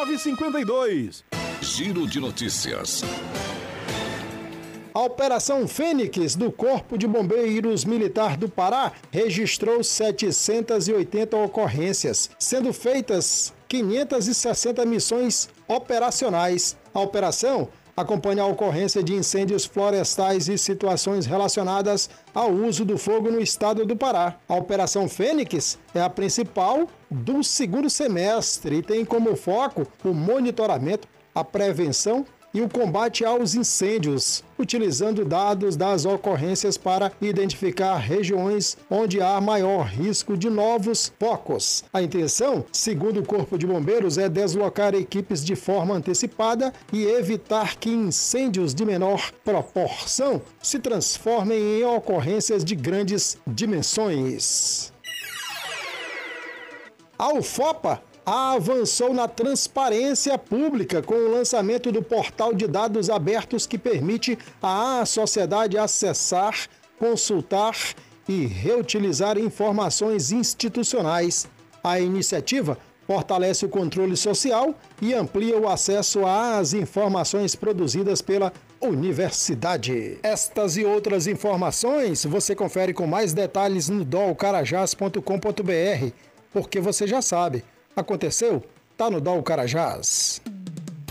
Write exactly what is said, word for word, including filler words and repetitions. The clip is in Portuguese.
nove cinco dois. Giro de notícias. A Operação Fênix do Corpo de Bombeiros Militar do Pará registrou setecentas e oitenta ocorrências, sendo feitas quinhentas e sessenta missões operacionais. A operação acompanha a ocorrência de incêndios florestais e situações relacionadas ao uso do fogo no estado do Pará. A Operação Fênix é a principal do segundo semestre e tem como foco o monitoramento, a prevenção e o combate aos incêndios, utilizando dados das ocorrências para identificar regiões onde há maior risco de novos focos. A intenção, segundo o Corpo de Bombeiros, é deslocar equipes de forma antecipada e evitar que incêndios de menor proporção se transformem em ocorrências de grandes dimensões. A UFOPA avançou na transparência pública com o lançamento do portal de dados abertos que permite à sociedade acessar, consultar e reutilizar informações institucionais. A iniciativa fortalece o controle social e amplia o acesso às informações produzidas pela universidade. Estas e outras informações você confere com mais detalhes no dol carajás ponto com ponto br, porque você já sabe. Aconteceu? Tá no Dol Carajás.